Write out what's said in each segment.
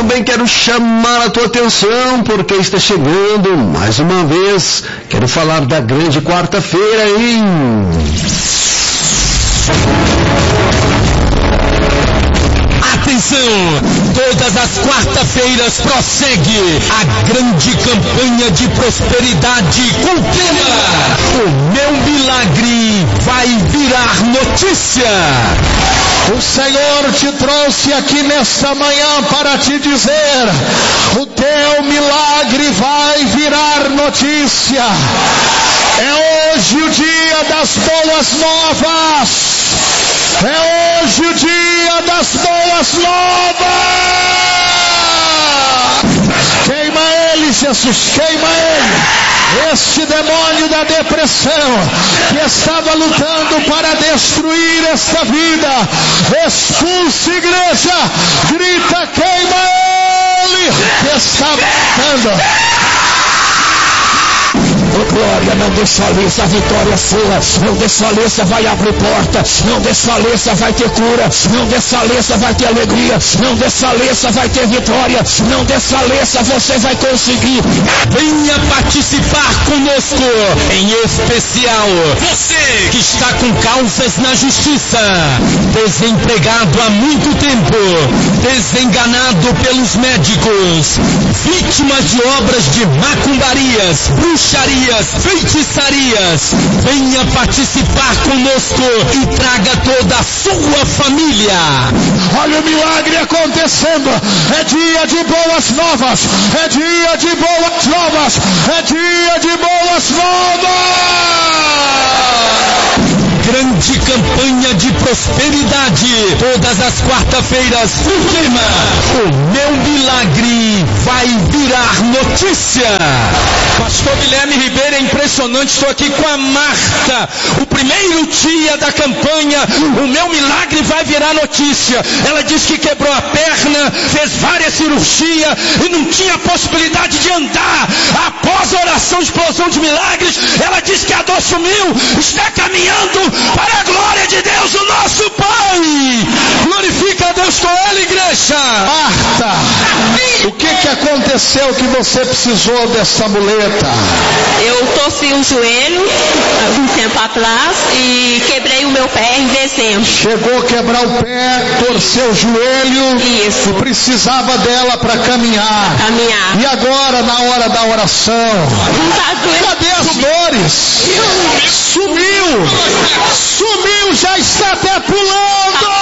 também quero chamar a tua atenção, porque está chegando mais uma vez. Quero falar da grande quarta-feira, hein? Atenção! Todas as quarta-feiras prossegue a grande campanha de prosperidade com o tema: o meu milagre vai virar notícia. O Senhor te trouxe aqui nesta manhã para te dizer: o teu milagre vai virar notícia. É hoje o dia das boas novas. É hoje o dia das boas novas. Queima ele, Jesus, queima ele. Este demônio da depressão que estava lutando para destruir esta vida, expulse, igreja, grita, queima ele, que está lutando. Oh, glória, não desfaleça, a vitória é sua. Não desfaleça, vai abrir porta. Não desfaleça, vai ter cura. Não desfaleça, vai ter alegria. Não desfaleça, vai ter vitória. Não desfaleça, você vai conseguir. Venha participar conosco, em especial você que está com causas na justiça, desempregado há muito tempo, desenganado pelos médicos, vítima de obras de macumbarias, bruxaria, feitiçarias. Venha participar conosco e traga toda a sua família. Olha o milagre acontecendo. É dia de boas novas. É dia de boas novas. É dia de boas novas. Grande campanha de prosperidade, todas as quarta-feiras, o tema: o meu milagre vai virar notícia. Pastor Guilherme Ribeiro, é impressionante, estou aqui com a Marta, o primeiro dia da campanha, o meu milagre vai virar notícia. Ela disse que quebrou a perna, fez várias cirurgias e não tinha possibilidade de andar. Após a oração, explosão de milagres, ela disse que a dor sumiu, está caminhando para a glória de Deus, o nosso Pai. Glorifica a Deus com ela, igreja. Marta, o que aconteceu que você precisou dessa muleta? Eu torci o joelho um tempo atrás e quebrei o meu pé em dezembro. Chegou a quebrar o pé, torceu o joelho. Isso. E precisava dela para caminhar. E agora, na hora da oração, não tá doendo. Cadê as dores? Sumiu, já está até pulando.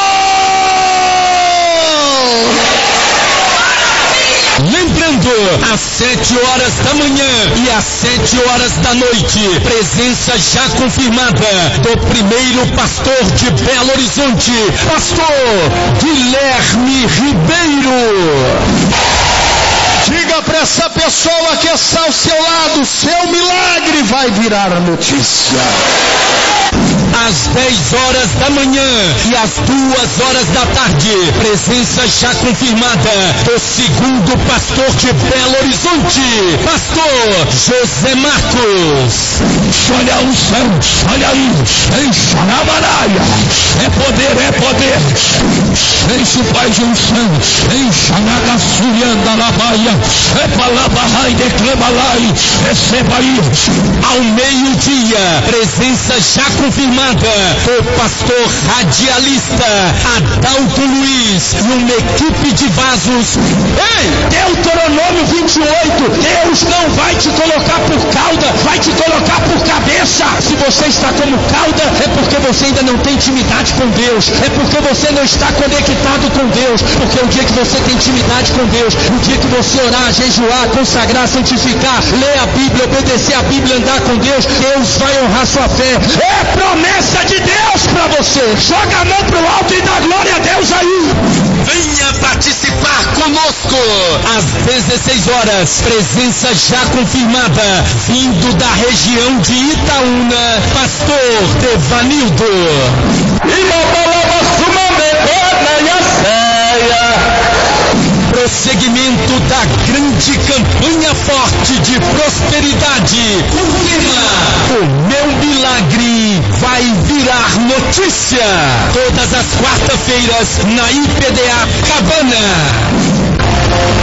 Lembrando, às 7 horas da manhã e às 7 horas da noite, presença já confirmada do primeiro pastor de Belo Horizonte, pastor Guilherme Ribeiro. Diga para essa pessoa que está ao seu lado, seu milagre vai virar notícia. Às 10 horas da manhã e às 2 horas da tarde, presença já confirmada do segundo pastor de Belo Horizonte, pastor José Marcos. Olha o céu, olha aí, enche na baraia. É poder. Enche o Pai de unção, enche na gaçulhanda na baia. É palabarai, declamalai, receba aí. Ao meio-dia, presença já confirmada, o pastor radialista Adalto Luiz e uma equipe de vasos. Ei, Deuteronômio 28, Deus não vai te colocar por cauda, vai te colocar por cabeça. Se você está como cauda, é porque você ainda não tem intimidade com Deus, é porque você não está conectado com Deus, porque o dia que você tem intimidade com Deus, o dia que você orar, jejuar, consagrar, santificar, ler a Bíblia, obedecer a Bíblia, andar com Deus, Deus vai honrar sua fé. É promessa de Deus para você. Joga a mão pro alto e dá glória a Deus aí. Venha participar conosco às 16 horas, presença já confirmada, vindo da região de Itaúna, pastor Devanildo. Prosseguimento da grande campanha forte de prosperidade. O meu milagre vai virar notícia. Todas as quarta-feiras na IPDA Cabana.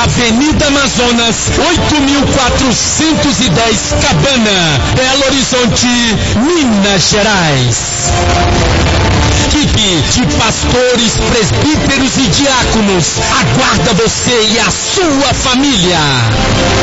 Avenida Amazonas, 8.410 Cabana, Belo Horizonte, Minas Gerais. Equipe de pastores, presbíteros e diáconos aguarda você e a sua família.